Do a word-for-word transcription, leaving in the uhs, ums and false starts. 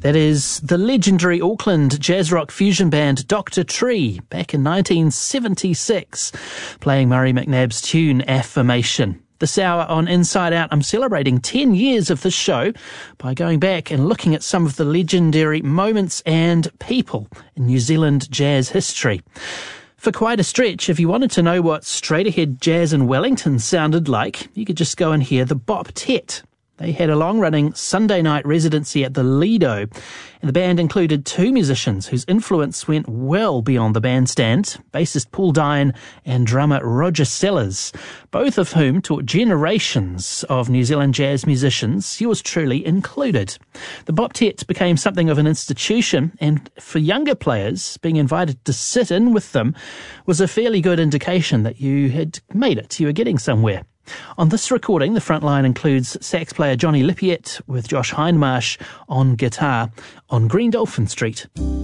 That is the legendary Auckland jazz rock fusion band Doctor Tree, back in nineteen seventy-six, playing Murray McNabb's tune Affirmation. This hour on Inside Out, I'm celebrating ten years of the show by going back and looking at some of the legendary moments and people in New Zealand jazz history. For quite a stretch, if you wanted to know what straight-ahead jazz in Wellington sounded like, you could just go and hear the Bop-Tet. They had a long-running Sunday night residency at the Lido, and the band included two musicians whose influence went well beyond the bandstand, bassist Paul Dine and drummer Roger Sellers, both of whom taught generations of New Zealand jazz musicians, yours truly included. The Bop-Tet became something of an institution, and for younger players, being invited to sit in with them was a fairly good indication that you had made it, you were getting somewhere. On this recording, the front line includes sax player Johnny Lippiett with Josh Hindmarsh on guitar on Green Dolphin Street.